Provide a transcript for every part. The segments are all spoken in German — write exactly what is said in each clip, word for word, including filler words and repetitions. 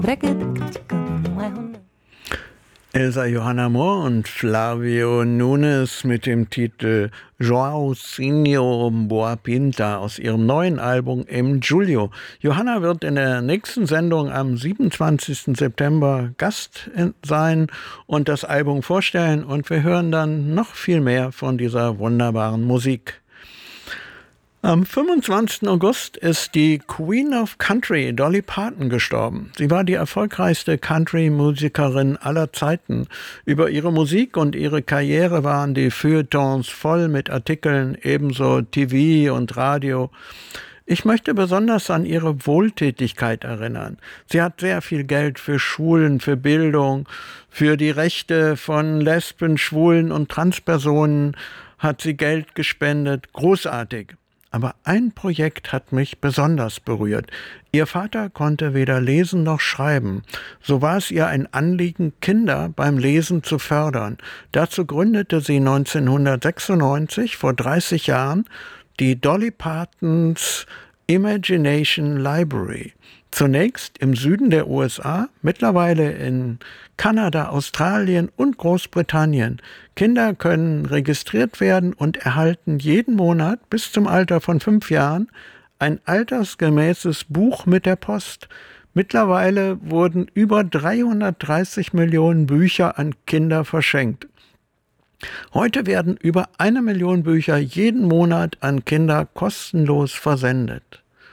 Elsa Johanna Mohr und Flavio Nunes mit dem Titel Joãozinho Boa Pinta aus ihrem neuen Album Em Julho. Johanna wird in der nächsten Sendung am siebenundzwanzigsten September Gast sein und das Album vorstellen, und wir hören dann noch viel mehr von dieser wunderbaren Musik. Am fünfundzwanzigsten August ist die Queen of Country, Dolly Parton, gestorben. Sie war die erfolgreichste Country-Musikerin aller Zeiten. Über ihre Musik und ihre Karriere waren die Feuilletons voll mit Artikeln, ebenso T V und Radio. Ich möchte besonders an ihre Wohltätigkeit erinnern. Sie hat sehr viel Geld für Schulen, für Bildung, für die Rechte von Lesben, Schwulen und Transpersonen hat sie Geld gespendet. Großartig. Aber ein Projekt hat mich besonders berührt. Ihr Vater konnte weder lesen noch schreiben. So war es ihr ein Anliegen, Kinder beim Lesen zu fördern. Dazu gründete sie neunzehnhundertsechsundneunzig, vor dreißig Jahren, die Dolly Partons Imagination Library. Zunächst im Süden der U S A, mittlerweile in Kanada, Australien und Großbritannien. Kinder können registriert werden und erhalten jeden Monat bis zum Alter von fünf Jahren ein altersgemäßes Buch mit der Post. Mittlerweile wurden über dreihundertdreißig Millionen Bücher an Kinder verschenkt. Heute werden über eine Million Bücher jeden Monat an Kinder kostenlos versendet.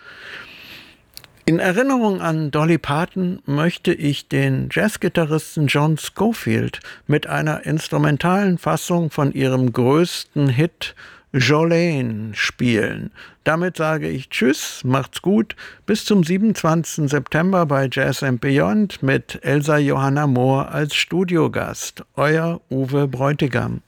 In Erinnerung an Dolly Parton möchte ich den Jazzgitarristen John Scofield mit einer instrumentalen Fassung von ihrem größten Hit Jolene spielen. Damit sage ich Tschüss, macht's gut, bis zum siebenundzwanzigsten September bei Jazz and Beyond mit Elsa Johanna Mohr als Studiogast. Euer Uwe Bräutigam.